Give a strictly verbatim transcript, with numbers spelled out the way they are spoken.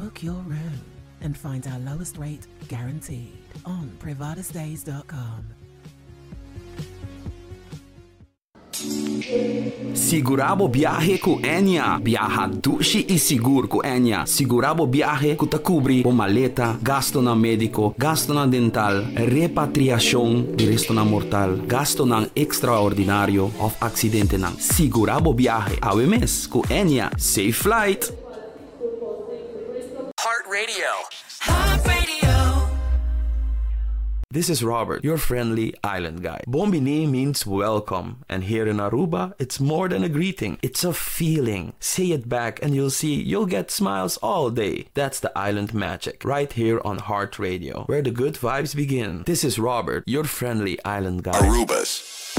Book your room and find our lowest rate guaranteed on privadas days dot com. Sigurabo biyahe ku Enya. Biyaha dushi e seguro ku Enya. Sigurabo biyahe ku takubri o maleta, gasto na medico, gasto na dental, repatriasyon di resto na mortal, gasto ng extraordinario of aksidente ng Sigurabo biyahe. Awemes ku Enya. Safe flight! Heart Radio. Heart Radio. This is Robert, your friendly island guy. Bombini means welcome, and here in Aruba, it's more than a greeting. It's a feeling. Say it back and you'll see you'll get smiles all day. That's the island magic, right here on Heart Radio, where the good vibes begin. This is Robert, your friendly island guy. Aruba's